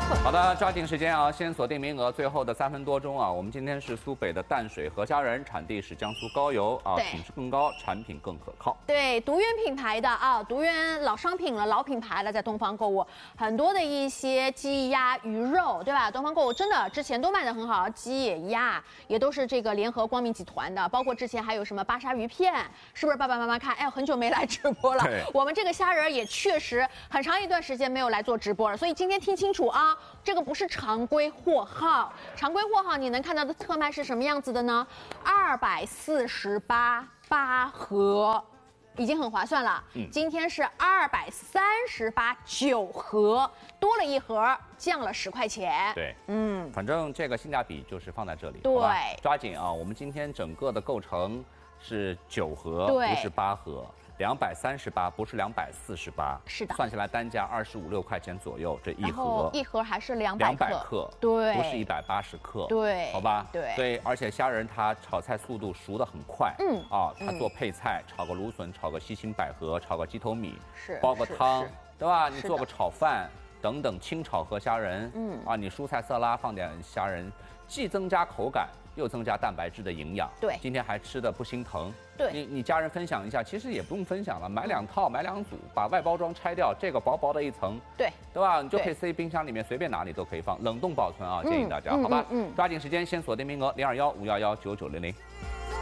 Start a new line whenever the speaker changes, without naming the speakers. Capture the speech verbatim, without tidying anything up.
会。
好的，抓紧时间啊，先锁定名额，最后的三分多钟啊，我们今天是苏北的淡水河虾仁，产地是江苏高邮啊，品质更高，产品更可靠。
对，独源品牌的啊，独源老商品了，老品牌了，在东方购物很多的一些鸡鸭鱼肉，对吧？东方购物真的之前都卖得很好，鸡鸭也都是这个联合光明集团的，包括之前还有什么巴沙鱼片，是不是？爸爸妈妈看，哎呦，很久没来直播了。我们这个虾仁也确实很长一段时间没有来做直播了，所以今天听清楚啊，这个不是常规货号，常规货号你能看到的特卖是什么样子的呢？二百四十八八盒。已经很划算了，嗯，今天是二百三十八九盒，多了一盒，降了十块钱。
对，嗯，反正这个性价比就是放在这里，
对，
抓紧啊！我们今天整个的构成是九盒，不是八盒。两百三十八，不是两百四十八，
是的，
算下来单价二十五六块钱左右，这一盒，
一盒还是两百克，
两百克，
对，
不是一百八十克，
对，
好吧，
对，
对，而且虾仁它炒菜速度熟得很快，嗯，啊，它做配菜，炒个芦笋，炒个西芹百合，炒个鸡头米，
是，
煲个汤，对吧？你做个炒饭等等，清炒河虾仁，嗯，啊，你蔬菜色拉放点虾仁，既增加口感。又增加蛋白质的营养，
对，
今天还吃的不心疼。
对，
你你家人分享一下，其实也不用分享了，买两套，买两组，把外包装拆掉，这个薄薄的一层，
对，
对吧？你就可以塞冰箱里面，随便哪里都可以放，冷冻保存啊，建议大家，好吧？嗯，抓紧时间先锁定名额零二幺五幺幺九九零零。